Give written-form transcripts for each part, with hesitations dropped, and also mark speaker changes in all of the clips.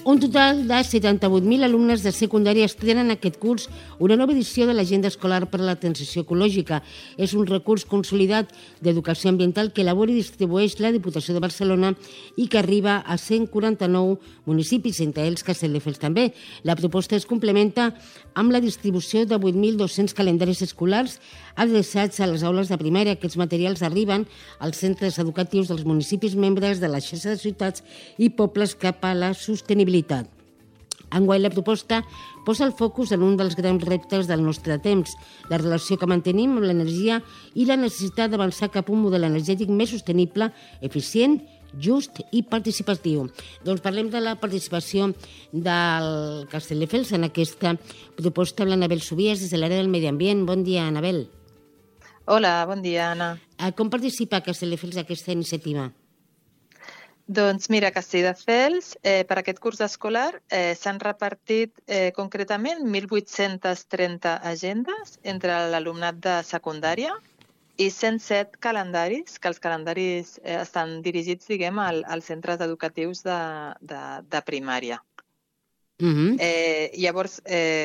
Speaker 1: Un total de 78.000 alumnes de secundària estrenen aquest curs una nova edició de l'Agenda Escolar per a la Transició Ecològica. És un recurs consolidat d'educació ambiental que elabora i distribueix la Diputació de Barcelona i que arriba a 149 municipis, entre ells Castelldefels també. La proposta es complementa amb la distribució de 8.200 calendaris escolars adreçats a les aules de primària. Aquests materials arriben als centres educatius dels municipis membres de la xarxa de ciutats i pobles cap a la sostenibilitat. Enguany la proposta posa el focus en un dels grans reptes del nostre temps, la relació que mantenim amb l'energia i la necessitat d'avançar cap a un model energètic més sostenible, eficient, just i participatiu. Doncs parlem de la participació del Castelldefels en aquesta proposta amb l'Anabel Subies des de l'àrea del Medi Ambient. Bon dia, Anabel.
Speaker 2: Hola, bon dia, Anna.
Speaker 1: Com participa Castelldefels aquesta iniciativa?
Speaker 2: Doncs mira, Castelldefels, per aquest curs escolar s'han repartit concretament 1.830 agendes entre l'alumnat de secundària i 107 calendaris, que els calendaris estan dirigits, diguem, als centres educatius de primària. Llavors,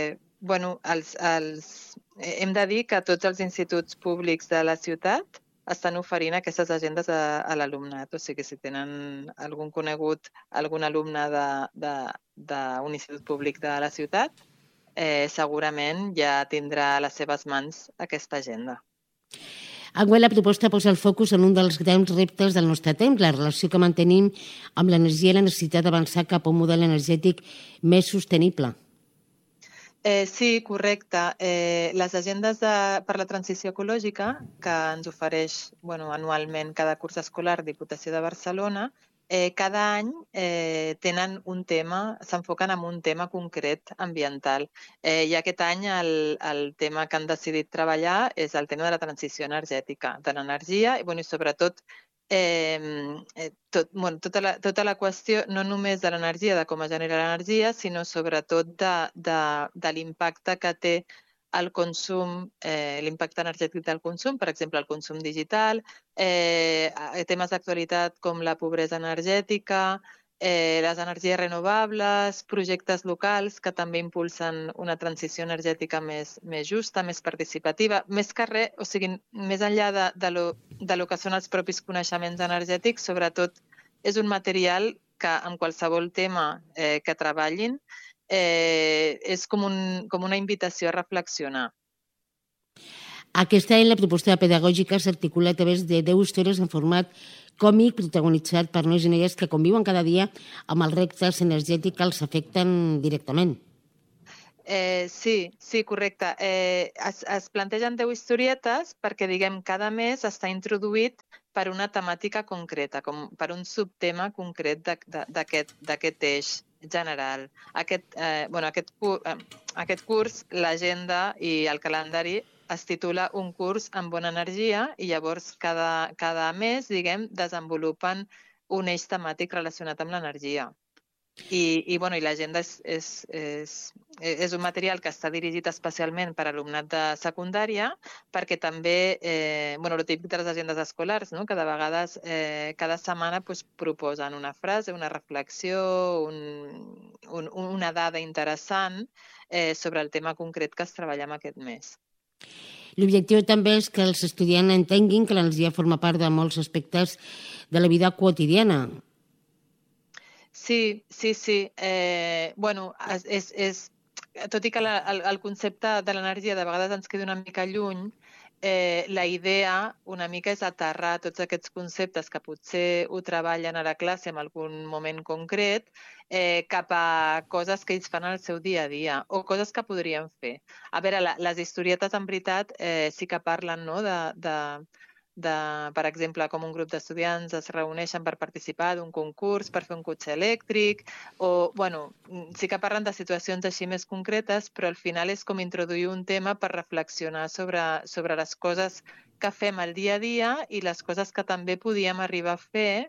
Speaker 2: hem de dir que tots els instituts públics de la ciutat estan oferint aquestes agendes a l'alumnat. O sigui, si tenen algun conegut, algun alumne d'un institut públic de la ciutat, segurament ja tindrà a les seves mans aquesta agenda.
Speaker 1: Enguany la proposta posa el focus en un dels grans reptes del nostre temps, la relació que mantenim amb l'energia i la necessitat d'avançar cap a un model energètic més sostenible.
Speaker 2: Sí, correcte. Les agendes per la transició ecològica que ens ofereix anualment cada curs escolar Diputació de Barcelona, cada any tenen un tema, s'enfoquen en un tema concret ambiental. I aquest any el tema que han decidit treballar és el tema de la transició energètica, de l'energia i sobretot tota la qüestió no només de l'energia, de com es genera l'energia, sinó sobretot de l'impacte que té el consum, l'impacte energètic del consum, per exemple, el consum digital, temes d'actualitat com la pobresa energètica, les energies renovables, projectes locals que també impulsen una transició energètica més justa, més participativa, més que res, o sigui, més enllà de lo que són els propis coneixements energètics, sobretot és un material que en qualsevol tema que treballin és com una invitació a reflexionar.
Speaker 1: Aquest any la proposta pedagògica s'articula a través de 10 històries en format còmic protagonitzat per nois i noies que conviuen cada dia amb els reptes energètics que els afecten directament.
Speaker 2: Sí, correcte. Es plantegen 10 historietes perquè, diguem, cada mes està introduït per una temàtica concreta, com per un subtema concret d'aquest eix general. Aquest curs, l'agenda i el calendari es titula Un curs amb bona energia i llavors cada mes, diguem, desenvolupen un eix temàtic relacionat amb l'energia. I l'agenda és un material que està dirigit especialment per alumnat de secundària perquè també, el típic de les agendes escolars, que de vegades cada setmana proposen una frase, una reflexió, una dada interessant sobre el tema concret que es treballa en aquest mes.
Speaker 1: L'objectiu també és que els estudiants entenguin que l'energia forma part de molts aspectes de la vida quotidiana.
Speaker 2: Sí. Tot i que el concepte de l'energia de vegades ens queda una mica lluny, la idea una mica és aterrar tots aquests conceptes que potser ho treballen a la classe en algun moment concret cap a coses que ells fan al seu dia a dia o coses que podrien fer. A veure, les historietes en veritat sí que parlen per exemple, com un grup d'estudiants es reuneixen per participar d'un concurs, per fer un cotxe elèctric, sí que parlen de situacions així més concretes, però al final és com introduir un tema per reflexionar sobre les coses que fem al dia a dia i les coses que també podíem arribar a fer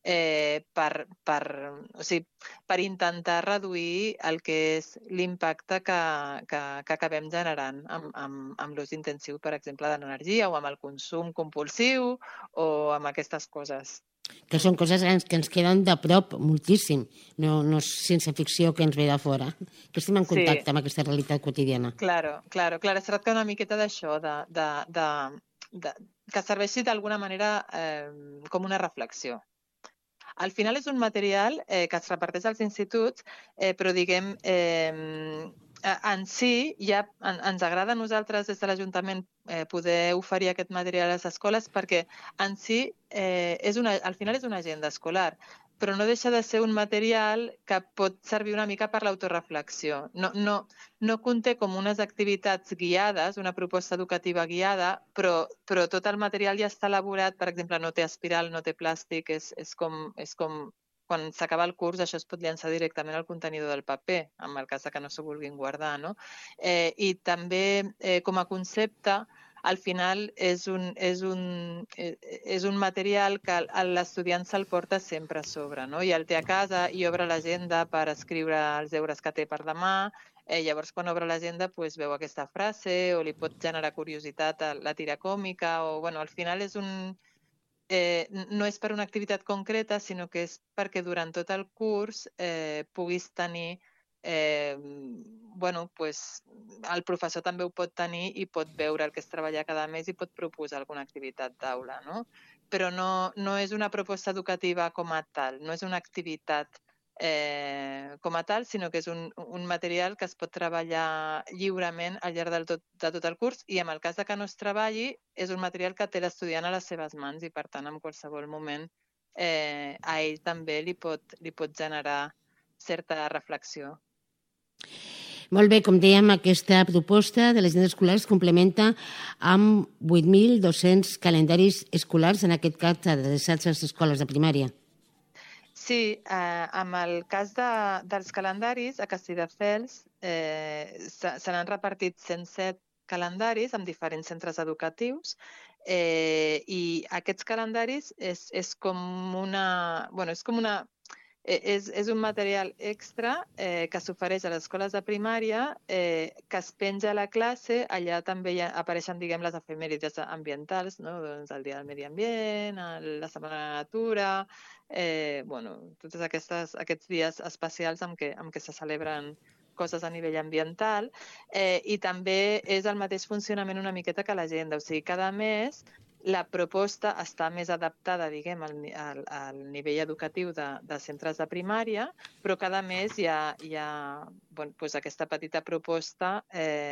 Speaker 2: per intentar reduir el que és l'impacte que acabem generant amb l'ús intensiu, per exemple, de l'energia o amb el consum compulsiu o amb aquestes coses.
Speaker 1: Que són coses que ens queden de prop moltíssim, no és ciència-ficció que ens ve de fora, que estem en contacte amb aquesta realitat quotidiana.
Speaker 2: Claro. Es tracta una miqueta d'això, que serveixi d'alguna manera com una reflexió. Al final és un material que es reparteix als instituts, però diguem, en si ja ens agrada a nosaltres des de l'Ajuntament poder oferir aquest material a les escoles perquè en si al final és una agenda escolar, però no deixa de ser un material que pot servir una mica per l'autoreflexió. No conté com unes activitats guiades, una proposta educativa guiada, però tot el material ja està elaborat, per exemple, no té espiral, no té plàstic, és com quan s'acaba el curs això es pot llançar directament al contenidor del paper, en el cas que no s'ho vulguin guardar, no? I també, com a concepte, al final és un material que l'estudiant se'l porta sempre a sobre, no? I el té a casa i obre l'agenda per escriure els deures que té per demà. Llavors, quan obre l'agenda, veu aquesta frase o li pot generar curiositat a la tira còmica. Al final no és per una activitat concreta, sinó que és perquè durant tot el curs puguis tenir el professor també ho pot tenir i pot veure el que es treballa cada mes i pot proposar alguna activitat d'aula, no? Però no és una proposta educativa com a tal, no és una activitat com a tal, sinó que és un material que es pot treballar lliurement al llarg de tot el curs i en el cas que no es treballi és un material que té l'estudiant a les seves mans i per tant en qualsevol moment a ell també li pot generar certa reflexió.
Speaker 1: Molt bé, com dèiem, aquesta proposta de l'agenda escolar es complementa amb 8.200 calendaris escolars, en aquest cas adreçats a les escoles de primària.
Speaker 2: Sí, amb el cas dels calendaris, a Castelldefels se n'han repartit 107 calendaris amb diferents centres educatius i aquests calendaris és un material extra que s'ofereix a les escoles de primària que es penja a la classe. Allà també apareixen, diguem, les efemèrides ambientals, no? Doncs el Dia del Medi Ambient, la Setmana de la Natura, tots aquests dies especials en què se celebren coses a nivell ambiental i també és el mateix funcionament una miqueta que l'agenda. O sigui, cada mes la proposta està més adaptada, diguem, al nivell educatiu de centres de primària, però cada mes hi ha aquesta petita proposta,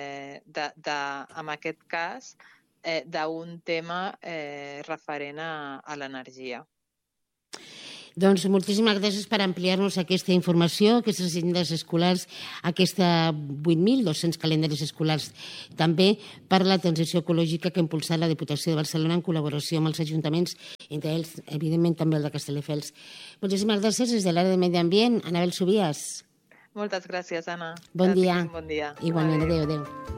Speaker 2: en aquest cas, d'un tema referent a l'energia.
Speaker 1: Doncs moltíssimes gràcies per ampliar-nos aquesta informació, aquestes agendes escolars, aquests 8.200 calendaris escolars, també per la transició ecològica que ha impulsat la Diputació de Barcelona en col·laboració amb els ajuntaments, entre ells, evidentment, també el de Castelldefels. Moltíssimes gràcies des de l'àrea de Medi Ambient, Anabel Subias.
Speaker 2: Moltes gràcies, Anna.
Speaker 1: Bon dia.
Speaker 2: Bon dia.
Speaker 1: Igualment, adéu.